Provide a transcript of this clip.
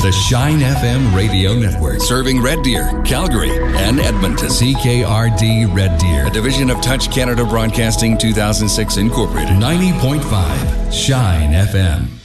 the Shine FM radio network. Serving Red Deer, Calgary, and Edmonton. CKRD Red Deer. A division of Touch Canada Broadcasting 2006 Incorporated. 90.5 Shine FM.